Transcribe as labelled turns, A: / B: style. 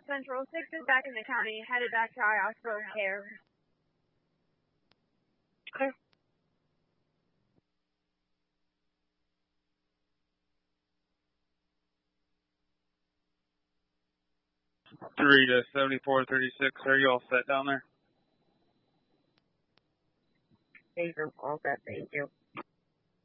A: Central 6 is back in the county, headed back to our hospital care.
B: Okay. 3 to 7436. Are you all set down there?
A: Thank you. All set. Thank you.